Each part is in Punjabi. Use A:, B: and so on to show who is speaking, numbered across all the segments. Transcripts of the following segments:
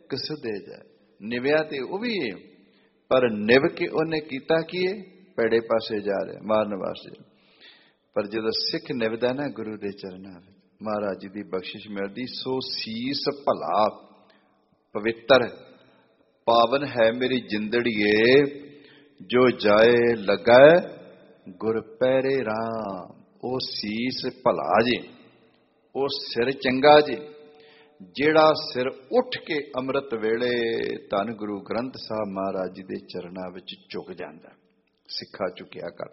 A: ਕਸੁਦੇ ਜਾ। ਨਿਵਿਆ ਤੇ ਉਹ ਵੀ ਹੈ, ਪਰ ਨਿਵ ਕੇ ਉਹਨੇ ਕੀਤਾ ਕੀ ਹੈ? ਭੈੜੇ ਪਾਸੇ ਜਾ ਰਿਹਾ, ਮਾਰਨ ਵਾਸਤੇ। ਪਰ ਜਦੋਂ ਸਿੱਖ ਨਿਵਦਾ ਨਾ ਗੁਰੂ ਦੇ ਚਰਨਾਂ ਵਿੱਚ, ਮਹਾਰਾਜ ਜੀ ਦੀ ਬਖਸ਼ਿਸ਼ ਮਿਲਦੀ। ਸੋ ਸੀਸ ਭਲਾ ਪਵਿੱਤਰ ਪਾਵਨ ਹੈ ਮੇਰੀ ਜਿੰਦੜੀਏ, ਜੋ ਜਾਏ ਲੱਗਾ ਗੁਰ ਪਹਿਰੇ ਰਾਮ। ਉਹ ਸੀਸ ਭਲਾ ਜੇ, ਉਹ ਸਿਰ ਚੰਗਾ ਜੇ, ਜਿਹੜਾ ਸਿਰ ਉੱਠ ਕੇ ਅੰਮ੍ਰਿਤ ਵੇਲੇ ਧੰਨ ਗੁਰੂ ਗ੍ਰੰਥ ਸਾਹਿਬ ਮਹਾਰਾਜ ਜੀ ਦੇ ਚਰਨਾਂ ਵਿੱਚ ਝੁਕ ਜਾਂਦਾ। ਸਿੱਖਾ ਝੁਕਿਆ ਕਰ।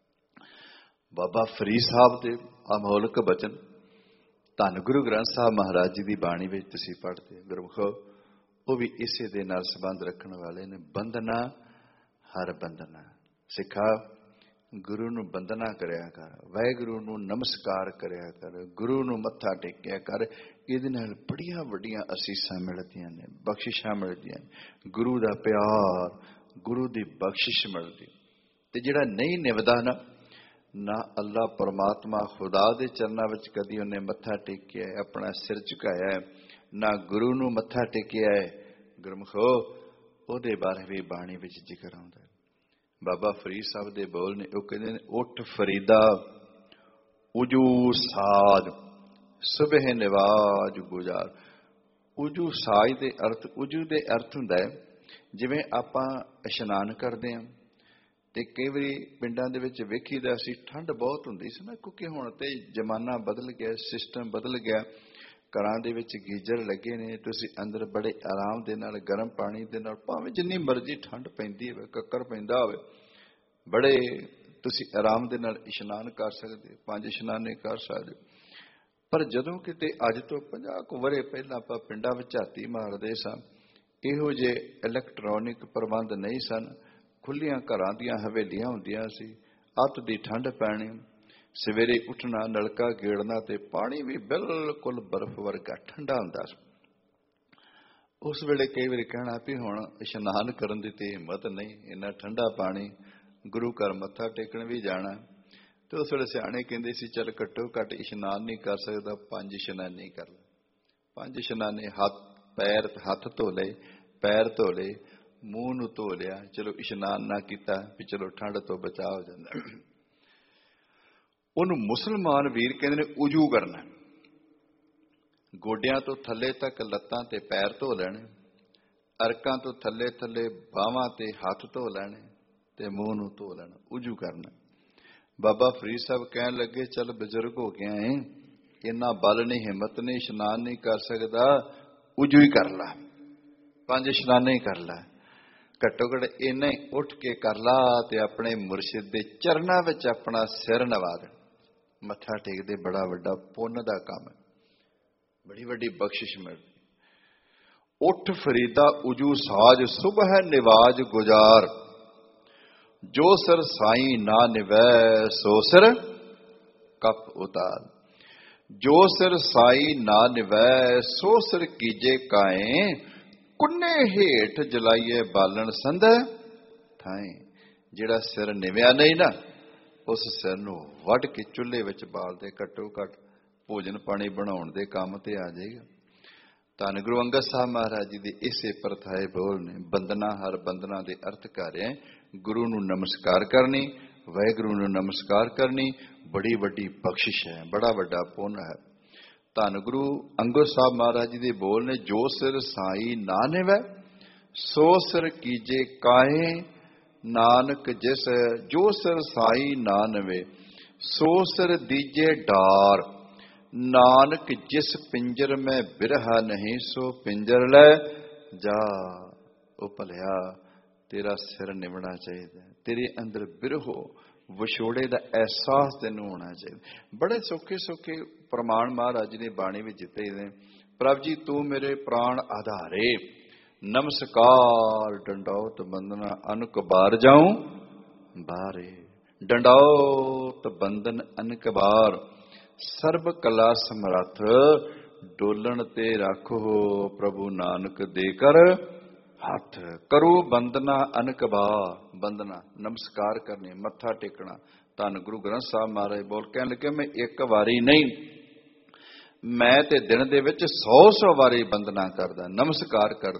A: ਬਾਬਾ ਫਰੀਦ ਸਾਹਿਬ ਦੇ ਅਮੋਲਕ ਬਚਨ ਧੰਨ ਗੁਰੂ ਗ੍ਰੰਥ ਸਾਹਿਬ ਮਹਾਰਾਜ ਜੀ ਦੀ ਬਾਣੀ ਵਿੱਚ ਤੁਸੀਂ ਪੜ੍ਹਦੇ ਗੁਰਮੁਖੋ, ਉਹ ਵੀ ਇਸੇ ਦੇ ਨਾਲ ਸੰਬੰਧ ਰੱਖਣ ਵਾਲੇ ਨੇ। ਬੰਦਨਾ ਹਰ ਬੰਦਨਾ। ਸਿੱਖਾ ਗੁਰੂ ਨੂੰ ਬੰਦਨਾ ਕਰਿਆ ਕਰ, ਵਾਹਿਗੁਰੂ ਨੂੰ ਨਮਸਕਾਰ ਕਰਿਆ ਕਰ, ਗੁਰੂ ਨੂੰ ਮੱਥਾ ਟੇਕਿਆ ਕਰ। ਇਹਦੇ ਨਾਲ ਬੜੀਆਂ ਵੱਡੀਆਂ ਅਸੀਸਾਂ ਮਿਲਦੀਆਂ ਨੇ, ਬਖਸ਼ਿਸ਼ਾਂ ਮਿਲਦੀਆਂ ਨੇ, ਗੁਰੂ ਦਾ ਪਿਆਰ, ਗੁਰੂ ਦੀ ਬਖਸ਼ਿਸ਼ ਮਿਲਦੀ। ਤੇ ਜਿਹੜਾ ਨਹੀਂ ਨਿਭਦਾ ਨਾ ਅੱਲਾ ਪਰਮਾਤਮਾ ਖੁਦਾ ਦੇ ਚਰਨਾਂ ਵਿੱਚ ਕਦੀ ਉਹਨੇ ਮੱਥਾ ਟੇਕਿਆ, ਆਪਣਾ ਸਿਰ ਝੁਕਾਇਆ, ਨਾ ਗੁਰੂ ਨੂੰ ਮੱਥਾ ਟੇਕਿਆ ਹੈ, ਗੁਰਮੁਖੋ ਉਹਦੇ ਬਾਰੇ ਵੀ ਬਾਣੀ ਵਿੱਚ ਜ਼ਿਕਰ ਆਉਂਦਾ। ਬਾਬਾ ਫਰੀਦ ਸਾਹਿਬ ਦੇ ਬੋਲ ਨੇ, ਉਹ ਕਹਿੰਦੇ ਨੇ, ਉੱਠ ਫਰੀਦਾ ਉਜੂ ਸਾਜ ਸੁਬਹ ਨਿਵਾਜ ਗੁਜ਼ਾਰ। ਉਜੂ ਸਾਜ ਦੇ ਅਰਥ, ਉਜੂ ਦੇ ਅਰਥ ਹੁੰਦਾ ਹੈ ਜਿਵੇਂ ਆਪਾਂ ਇਸ਼ਨਾਨ ਕਰਦੇ ਹਾਂ ਤੇ ਕਈ ਵਾਰੀ ਪਿੰਡਾਂ ਦੇ ਵਿੱਚ ਵੇਖੀਦਾ ਸੀ ਠੰਡ ਬਹੁਤ ਹੁੰਦੀ ਸੀ ਨਾ, ਕਿਉਂਕਿ ਹੁਣ ਤੇ ਜ਼ਮਾਨਾ ਬਦਲ ਗਿਆ, ਸਿਸਟਮ ਬਦਲ ਗਿਆ। ਘਰਾਂ ਦੇ ਵਿੱਚ ਗੀਜ਼ਰ ਲੱਗੇ ਨੇ, ਤੁਸੀਂ ਅੰਦਰ ਬੜੇ ਆਰਾਮ ਦੇ ਨਾਲ ਗਰਮ ਪਾਣੀ ਦੇ ਨਾਲ, ਭਾਵੇਂ ਜਿੰਨੀ ਮਰਜ਼ੀ ਠੰਡ ਪੈਂਦੀ ਹੋਵੇ, ਕੱਕਰ ਪੈਂਦਾ ਹੋਵੇ, ਬੜੇ ਤੁਸੀਂ ਆਰਾਮ ਦੇ ਨਾਲ ਇਸ਼ਨਾਨ ਕਰ ਸਕਦੇ, 5 ਇਸ਼ਨਾਨੇ ਕਰ ਸਕਦੇ। ਪਰ ਜਦੋਂ ਕਿਤੇ ਅੱਜ ਤੋਂ 50 ਕੁ ਵਰ੍ਹੇ ਪਹਿਲਾਂ ਆਪਾਂ ਪਿੰਡਾਂ ਵਿੱਚ ਝਾਤੀ ਮਾਰਦੇ ਸਾਂ, ਇਹੋ ਜਿਹੇ ਇਲੈਕਟ੍ਰੋਨਿਕ ਪ੍ਰਬੰਧ ਨਹੀਂ ਸਨ। ਖੁੱਲੀਆਂ ਘਰਾਂ ਦੀਆਂ ਹਵੇਲੀਆਂ ਹੁੰਦੀਆਂ ਸੀ, ਅੱਤ ਦੀ ਠੰਡ ਪੈਣੀ, ਸਵੇਰੇ ਉੱਠਣਾ, ਨਲਕਾ ਗੇੜਨਾ ਤੇ ਪਾਣੀ ਵੀ ਬਿਲਕੁਲ ਬਰਫ਼ ਵਰਗਾ ਠੰਡਾ ਹੁੰਦਾ ਸੀ। ਉਸ ਵੇਲੇ ਕਈ ਵਾਰੀ ਕਹਿਣਾ ਵੀ ਹੁਣ ਇਸ਼ਨਾਨ ਕਰਨ ਦੀ ਤੇ ਹਿੰਮਤ ਨਹੀਂ, ਇੰਨਾ ਠੰਡਾ ਪਾਣੀ, ਗੁਰੂ ਘਰ ਮੱਥਾ ਟੇਕਣ ਵੀ ਜਾਣਾ। ਤੇ ਉਸ ਵੇਲੇ ਸਿਆਣੇ ਕਹਿੰਦੇ ਸੀ ਚੱਲ ਘੱਟੋ ਘੱਟ ਇਸ਼ਨਾਨ ਨਹੀਂ ਕਰ ਸਕਦਾ, 5 ਇਸ਼ਨਾਨੇ ਕਰ ਲੈ। 5 ਇਸ਼ਨਾਨੇ, ਹੱਥ ਧੋ ਲਏ, ਪੈਰ ਧੋ ਲਏ, ਮੂੰਹ ਨੂੰ ਧੋ ਲਿਆ, ਚਲੋ ਇਸ਼ਨਾਨ ਨਾ ਕੀਤਾ ਵੀ ਚਲੋ ਠੰਡ ਤੋਂ ਬਚਾਅ ਹੋ ਜਾਂਦਾ। ਉਹਨੂੰ ਮੁਸਲਮਾਨ ਵੀਰ ਕਹਿੰਦੇ ਨੇ ਉਜੂ ਕਰਨਾ। ਗੋਡਿਆਂ ਤੋਂ ਥੱਲੇ ਤੱਕ ਲੱਤਾਂ ਤੇ ਪੈਰ ਧੋ ਲੈਣੇ, ਅਰਕਾਂ ਤੋਂ ਥੱਲੇ ਥੱਲੇ ਬਾਹਾਂ ਤੇ ਹੱਥ ਧੋ ਲੈਣੇ ਤੇ ਮੂੰਹ ਨੂੰ ਧੋ ਲੈਣਾ, ਉਜੂ ਕਰਨਾ। ਬਾਬਾ ਫਰੀਦ ਸਾਹਿਬ ਕਹਿਣ ਲੱਗੇ ਚੱਲ ਬਜ਼ੁਰਗ ਹੋ ਗਿਆ ਏ, ਇੰਨਾ ਬਲ ਨਹੀਂ, ਹਿੰਮਤ ਨਹੀਂ, ਇਸ਼ਨਾਨ ਨਹੀਂ ਕਰ ਸਕਦਾ, ਉਜੂ ਹੀ ਕਰ ਲਾ, 5 ਇਸ਼ਨਾਨੇ ਹੀ ਕਰ ਲਾ, ਘੱਟੋ ਘੱਟ ਇੰਨਾ ਹੀ ਉੱਠ ਕੇ ਕਰ ਲਾ ਤੇ ਆਪਣੇ ਮੁਰਸ਼ਿਦ ਦੇ ਚਰਨਾਂ ਵਿੱਚ ਆਪਣਾ ਸਿਰ ਨਵਾ ਦੇ। ਮੱਥਾ ਟੇਕਦੇ ਬੜਾ ਵੱਡਾ ਪੁੰਨ ਦਾ ਕੰਮ ਹੈ, ਬੜੀ ਵੱਡੀ ਬਖਸ਼ਿਸ਼ ਮਿਲਦੀ। ਉੱਠ ਫਰੀਦਾ ਉਜੂ ਸਾਜ ਸੁਬਹ ਨਿਵਾਜ ਗੁਜ਼ਾਰ, ਜੋ ਸਿਰ ਸਾਈਂ ਨਾ ਨਿਵੈ ਸੋ ਸਿਰ ਕਪ ਉਤਾਰ। ਜੋ ਸਿਰ ਸਾਈ ਨਾ ਨਿਵੈ ਸੋ ਸਿਰ ਕੀਜੇ ਕਾਏ, ਕੁੰਨੇ ਹੇਠ ਜਲਾਈਏ ਬਾਲਣ ਸੰਧੈ ਥਾਏ। ਜਿਹੜਾ ਸਿਰ ਨਿਵਿਆ ਨਹੀਂ ਨਾ, ਉਸ ਸਿਰ ਨੂੰ ਵੱਢ ਕੇ ਚੁੱਲ੍ਹੇ ਵਿੱਚ ਬਾਲ ਦੇ, ਘੱਟੋ ਘੱਟ ਭੋਜਨ ਪਾਣੀ ਬਣਾਉਣ ਦੇ ਕੰਮ ਤੇ ਆ ਜਾਏਗਾ। ਧੰਨ ਗੁਰੂ ਅੰਗਦ ਸਾਹਿਬ ਮਹਾਰਾਜ ਜੀ ਦੇ ਇਸੇ ਪ੍ਰਥਾਏ ਬੋਲ ਨੇ। ਬੰਦਨਾ ਹਰ ਬੰਦਨਾ ਦੇ ਅਰਥ ਕਰ ਰਿਹਾ, ਗੁਰੂ ਨੂੰ ਨਮਸਕਾਰ ਕਰਨੀ, ਵਾਹਿਗੁਰੂ ਨੂੰ ਨਮਸਕਾਰ ਕਰਨੀ ਬੜੀ ਵੱਡੀ ਬਖਸ਼ਿਸ਼ ਹੈ, ਬੜਾ ਵੱਡਾ ਪੁੰਨ ਹੈ। ਧੰਨ ਗੁਰੂ ਅੰਗਦ ਸਾਹਿਬ ਮਹਾਰਾਜ ਜੀ ਦੇ ਬੋਲ ਨੇ, ਜੋ ਸਿਰ ਸਾਈ ਨਾ ਨਿਵੈ ਸੋ ਸਿਰ ਕੀਜੇ ਕਾਹੇ, ਨਾਨਕ ਜਿਸ ਜੋ ਸਿਰ ਸਾਈ ਨਾ ਨਿਵੇ ਸੋ ਸਿਰ ਦੀਜੇ ਡਾਰ। ਨਾਨਕ ਜਿਸ ਪਿੰਜਰ ਮੈਂ ਬਿਰਹਾ ਨਹੀਂ ਸੋ ਪਿੰਜਰ ਲੈ ਜਾ। ਉਹ ਭਲਿਆ ਤੇਰਾ ਸਿਰ ਨਿਵਣਾ ਚਾਹੀਦਾ, ਤੇਰੇ ਅੰਦਰ ਬਿਰਹੋ ਵਿਛੋੜੇ ਦਾ ਅਹਿਸਾਸ ਤੈਨੂੰ ਹੋਣਾ ਚਾਹੀਦਾ। ਬੜੇ ਸੌਖੇ ਸੌਖੇ ਪ੍ਰਮਾਣ ਮਹਾਰਾਜ ਨੇ ਬਾਣੀ ਵਿੱਚ ਦਿੱਤੇ ਨੇ। ਪ੍ਰਭ ਜੀ ਤੂੰ ਮੇਰੇ ਪ੍ਰਾਣ ਆਧਾਰੇ, ਨਮਸਕਾਰ ਡੰਡੌਤ ਬੰਦਨਾ ਅਨਕ ਬਾਰ ਜਾਉ ਬਾਰੇ। ਡੰਡੌਤ ਬੰਦਨ ਅਨਕ ਬਾਰ, ਸਰਬ ਕਲਾ ਸਮਰੱਥ, ਡੋਲਣ ਤੇ ਰੱਖੋ ਪ੍ਰਭੂ ਨਾਨਕ ਦੇ ਕਰ ਹੱਥ। ਕਰੋ ਬੰਦਨਾ ਅਨਕ ਬਾਰ, ਬੰਦਨਾ ਨਮਸਕਾਰ ਕਰਨੀ, ਮੱਥਾ ਟੇਕਣਾ। ਧੰਨ ਗੁਰੂ ਗ੍ਰੰਥ ਸਾਹਿਬ ਮਹਾਰਾਜ ਬੋਲ ਕਹਿਣ ਲੱਗੇ, ਮੈਂ ਇੱਕ ਵਾਰੀ ਨਹੀਂ, ਮੈਂ ਤੇ ਦਿਨ ਦੇ ਵਿੱਚ 100 ਵਾਰੀ ਬੰਦਨਾ ਕਰਦਾ, ਨਮਸਕਾਰ ਕਰਦਾ।